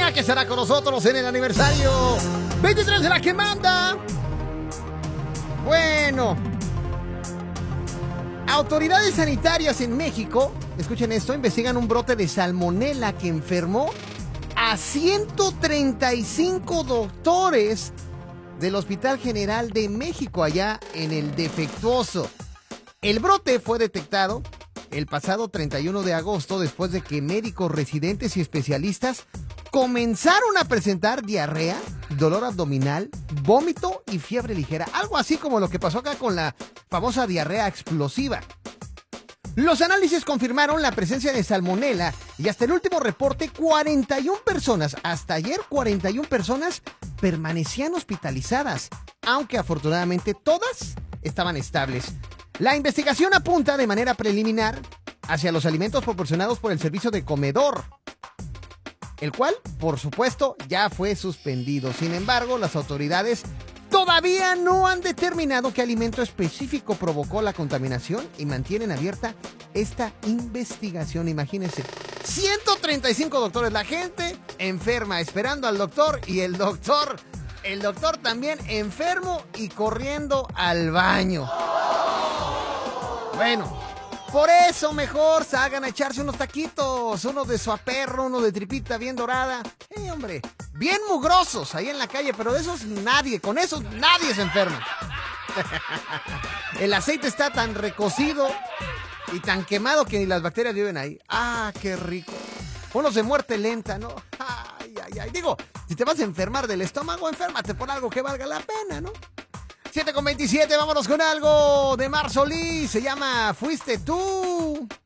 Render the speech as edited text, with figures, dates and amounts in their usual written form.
Peña, que estará con nosotros en el aniversario 23 de La Que Manda. Bueno, autoridades sanitarias en México, escuchen esto, investigan un brote de salmonela que enfermó a 135 doctores del Hospital General de México, allá en el Defectuoso. El brote fue detectado el pasado 31 de agosto después de que médicos residentes y especialistas comenzaron a presentar diarrea, dolor abdominal, vómito y fiebre ligera. Algo así como lo que pasó acá con la famosa diarrea explosiva. Los análisis confirmaron la presencia de salmonela y hasta el último reporte 41 personas, hasta ayer 41 personas permanecían hospitalizadas, aunque afortunadamente todas estaban estables. La investigación apunta de manera preliminar hacia los alimentos proporcionados por el servicio de comedor, el cual, por supuesto, ya fue suspendido. Sin embargo, las autoridades todavía no han determinado qué alimento específico provocó la contaminación y mantienen abierta esta investigación. Imagínense, 135 doctores, la gente enferma esperando al doctor y el doctor también enfermo y corriendo al baño. Bueno, por eso mejor salgan a echarse unos taquitos, uno de suaperro, uno de tripita bien dorada. Hombre, bien mugrosos ahí en la calle, pero de esos con esos nadie se enferma. El aceite está tan recocido y tan quemado que ni las bacterias viven ahí. ¡Ah, qué rico! Unos de muerte lenta, ¿no? ¡Ay, ay, ay! Digo, si te vas a enfermar del estómago, enférmate por algo que valga la pena, ¿no? 7:27, vámonos con algo de Mar Solís. Se llama Fuiste Tú.